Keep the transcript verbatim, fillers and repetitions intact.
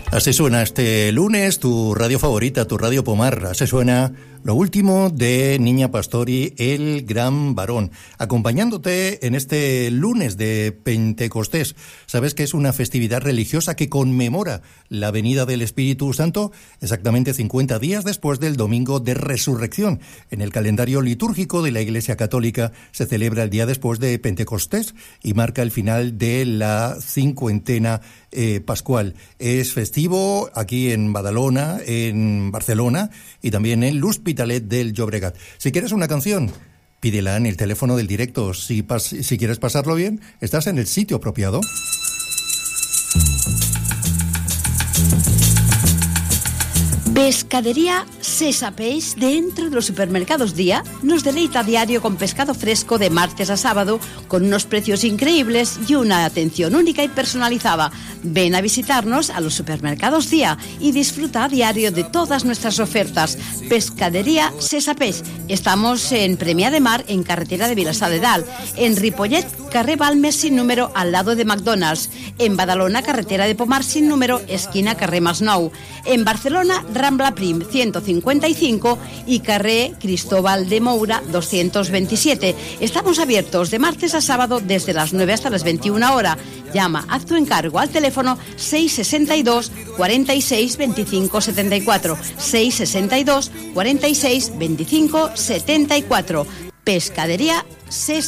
Así suena este lunes tu radio favorita, tu radio Pomar. Así suena lo último de Niña Pastori, el gran varón, acompañándote en este lunes de Pentecostés. ¿Sabes que es una festividad religiosa que conmemora la venida del Espíritu Santo? Exactamente cincuenta días después del Domingo de Resurrección. En el calendario litúrgico de la Iglesia Católica se celebra el día después de Pentecostés y marca el final de la cincuentena eh, pascual. Es festivo aquí en Badalona, en Barcelona y también en l'Hospitalet del Llobregat. Si quieres una canción, pídela en el teléfono del directo. Si, pas si quieres pasarlo bien, estás en el sitio apropiado. Pescadería Sesa Peix, dentro de los supermercados Día, nos deleita a diario con pescado fresco de martes a sábado, con unos precios increíbles y una atención única y personalizada. Ven a visitarnos a los supermercados Día y disfruta a diario de todas nuestras ofertas. Pescadería Sesa Peix. Estamos en Premià de Mar, en carretera de Vilassar de Dalt, en Ripollet, carrer Balmes sin número, al lado de McDonald's, en Badalona, carretera de Pomar sin número, esquina carrer Masnou, en Barcelona, Rambla Prim ciento cincuenta y cinco y carrer Cristóbal de Moura doscientos veintisiete. Estamos abiertos de martes a sábado desde las nueve hasta las veintiuna horas. Llama, haz tu encargo al teléfono seis sesenta y dos, cuarenta y seis, veinticinco setenta y cuatro, seis sesenta y dos, cuarenta y seis, veinticinco setenta y cuatro. Pescadería César.